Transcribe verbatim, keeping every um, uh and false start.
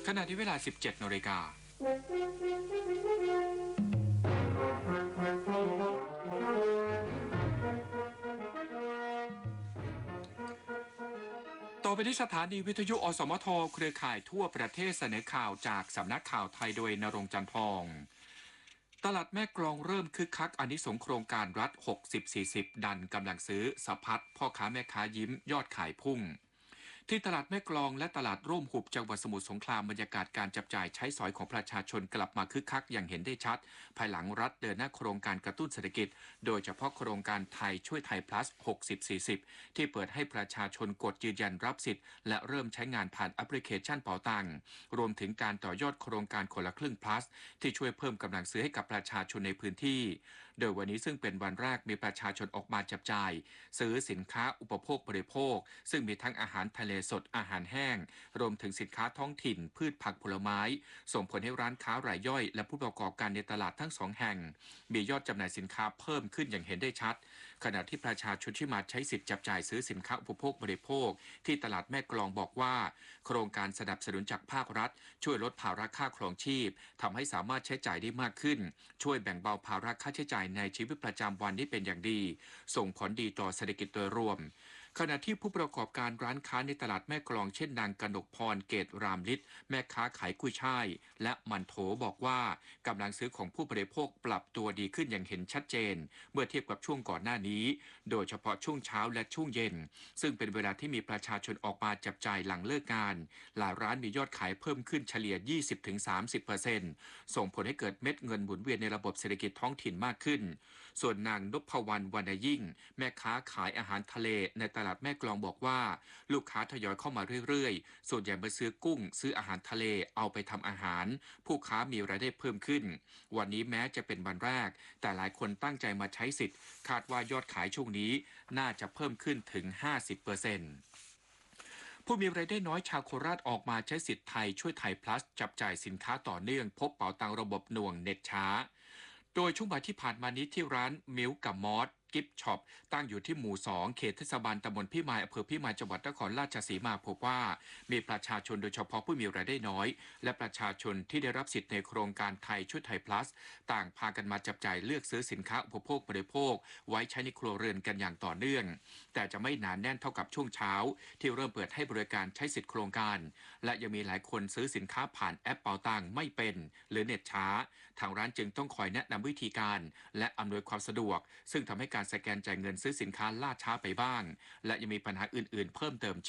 ขณะที่เวลา สิบเจ็ดนาฬิกาต่อไปที่สถานีวิทยุอสมทเครือข่ายทั่วประเทศเสนอข่าวจากสำนักข่าวไทยโดยณรงค์จันทร์ทองตลาดแม่กลองเริ่มคึกคักอานิสงส์โครงการรัฐ หกสิบ สี่สิบ ดันกำลังซื้อสะพัดพ่อค้าแม่ค้ายิ้มยอดขายพุ่งที่ตลาดแม่กลองและตลาดร่มหุบจังหวัดสมุทรสงครามบรรยากาศการจับจ่ายใช้สอยของประชาชนกลับมาคึกคักอย่างเห็นได้ชัดภายหลังรัฐเดินหน้าโครงการกระตุ้นเศรษฐกิจโดยเฉพาะโครงการไทยช่วยไทย plus หกสิบ สี่สิบ ที่เปิดให้ประชาชนกดยืนยันรับสิทธิ์และเริ่มใช้งานผ่านแอปพลิเคชันเป๋าตังรวมถึงการต่อยอดโครงการคนละครึ่ง plus ที่ช่วยเพิ่มกำลังซื้อให้กับประชาชนในพื้นที่โดยวันนี้ซึ่งเป็นวันแรกมีประชาชนออกมาจับจ่ายซื้อสินค้าอุปโภคบริโภคซึ่งมีทั้งอาหารทะเลสดอาหารแห้งรวมถึงสินค้าท้องถิ่นพืชผักผลไม้ส่งผลให้ร้านค้ารายย่อยและผู้ประกอบการในตลาดทั้งสองแห่งมียอดจำหน่ายสินค้าเพิ่มขึ้นอย่างเห็นได้ชัดขณะที่ประชาชนที่มาใช้สิทธิ์จับจ่ายซื้อสินค้าอุปโภคบริโภคที่ตลาดแม่กลองบอกว่าโครงการสนับสนุนจากภาครัฐช่วยลดภาระค่าครองชีพทำให้สามารถใช้จ่ายได้มากขึ้นช่วยแบ่งเบาภาระค่าใช้จ่ายในชีวิตประจำวันได้เป็นอย่างดีส่งผลดีต่อเศรษฐกิจโดยรวมขณะที่ผู้ประกอบการร้านค้าในตลาดแม่กลองเช่นนางกนกพรเกตรามฤทธิ์แม่ค้าขายกุ้ยช่ายและมันโถบอกว่ากำลังซื้อของผู้บริโภคปรับตัวดีขึ้นอย่างเห็นชัดเจนเมื่อเทียบกับช่วงก่อนหน้านี้โดยเฉพาะช่วงเช้าและช่วงเย็นซึ่งเป็นเวลาที่มีประชาชนออกมาจับจ่ายหลังเลิกงานหลายร้านมียอดขายเพิ่มขึ้นเฉลี่ย ยี่สิบถึงสามสิบเปอร์เซ็นต์ ส่งผลให้เกิดเม็ดเงินหมุนเวียนในระบบเศรษฐกิจท้องถิ่นมากขึ้นส่วนนางนพวรรณวรรณยิ่งแม่ค้าขายอาหารทะเลในตลาดแม่กลองบอกว่าลูกค้าทยอยเข้ามาเรื่อยๆส่วนใหญ่มาซื้อกุ้งซื้ออาหารทะเลเอาไปทำอาหารผู้ค้ามีรายได้เพิ่มขึ้นวันนี้แม้จะเป็นวันแรกแต่หลายคนตั้งใจมาใช้สิทธิ์คาดว่ายอดขายช่วงนี้น่าจะเพิ่มขึ้นถึง ห้าสิบเปอร์เซ็นต์ ผู้มีรายได้น้อยชาวโคราชออกมาใช้สิทธิ์ไทยช่วยไทย plus จับจ่ายสินค้าต่อเนื่องพบเป๋าตังระบบหน่วงเน็ตช้าโดยช่วงบ่ายที่ผ่านมานี้ที่ร้านมิลค์กับมอสกิฟต์ช็อปตั้งอยู่ที่หมู่สองเขตเทศบาลตำบลพิมายอำเภอพิมายจังหวัดนครราชสีมาพบว่ามีประชาชนโดยเฉพาะผู้มีรายได้น้อยและประชาชนที่ได้รับสิทธิ์ในโครงการไทยช่วยไทย plus ต่างพากันมาจับจ่ายเลือกซื้อสินค้าอุปโภคบริโภคไว้ใช้ในครัวเรือนกันอย่างต่อเนื่องแต่จะไม่หนาแน่นเท่ากับช่วงเช้าที่เริ่มเปิดให้บริการใช้สิทธิโครงการและยังมีหลายคนซื้อสินค้าผ่านแอปเป๋าตังไม่เป็นหรือเน็ตช้าทางร้านจึงต้องคอยแนะนำวิธีการและอำนวยความสะดวกซึ่งทำให้การสแกนจ่ายเงินซื้อสินค้าล่าช้าไปบ้างและยังมีปัญหาอื่นๆเพิ่มเติม